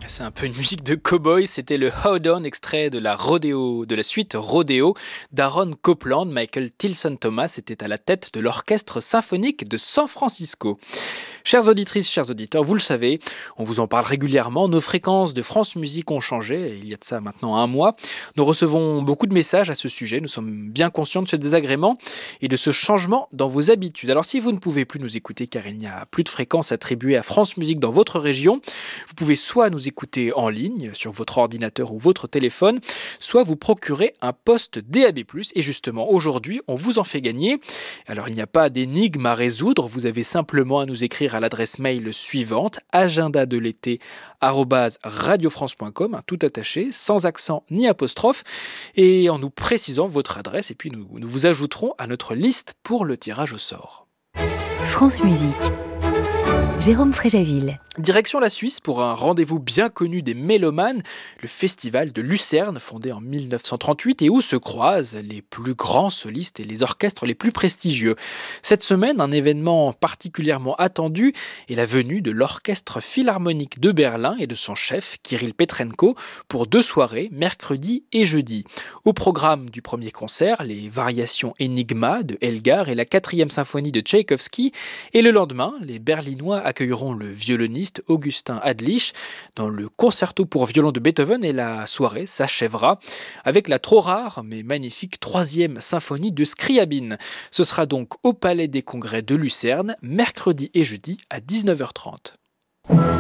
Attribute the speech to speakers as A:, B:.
A: C'est un peu une musique de cow-boy, c'était le Hold On, extrait de la suite Rodeo d'Aaron Copland. Michael Tilson Thomas était à la tête de l'Orchestre symphonique de San Francisco. Chères auditrices, chers auditeurs, vous le savez, on vous en parle régulièrement, nos fréquences de France Musique ont changé, il y a de ça maintenant un mois. Nous recevons beaucoup de messages à ce sujet, nous sommes bien conscients de ce désagrément et de ce changement dans vos habitudes. Alors si vous ne pouvez plus nous écouter car il n'y a plus de fréquences attribuées à France Musique dans votre région, vous pouvez soit nous écouter en ligne sur votre ordinateur ou votre téléphone, soit vous procurer un poste DAB+. Et justement, aujourd'hui, on vous en fait gagner. Alors il n'y a pas d'énigme à résoudre, vous avez simplement à nous écrire à l'adresse mail suivante, agendadelété@radiofrance.com, tout attaché, sans accent ni apostrophe, et en nous précisant votre adresse, et puis nous vous ajouterons à notre liste pour le tirage au sort.
B: France Musique. Jérôme Fréjaville.
A: Direction la Suisse pour un rendez-vous bien connu des mélomanes, le festival de Lucerne, fondé en 1938 et où se croisent les plus grands solistes et les orchestres les plus prestigieux. Cette semaine, un événement particulièrement attendu est la venue de l'Orchestre Philharmonique de Berlin et de son chef, Kirill Petrenko, pour 2 soirées, mercredi et jeudi. Au programme du premier concert, les variations Enigma de Elgar et la 4e symphonie de Tchaïkovski, et le lendemain, les Berlinois accueilleront le violoniste Augustin Adlich dans le concerto pour violon de Beethoven, et la soirée s'achèvera avec la trop rare mais magnifique 3e symphonie de Scriabine. Ce sera donc au Palais des Congrès de Lucerne, mercredi et jeudi à 19h30.